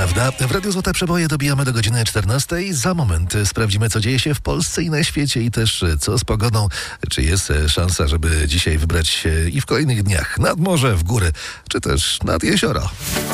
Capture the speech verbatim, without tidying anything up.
prawda? W Radiu Złote Przeboje dobijamy do godziny czternastej. Za moment sprawdzimy, co dzieje się w Polsce i na świecie i też co z pogodą. Czy jest szansa, żeby dzisiaj wybrać się i w kolejnych dniach nad morze, w góry, czy też nad jezioro.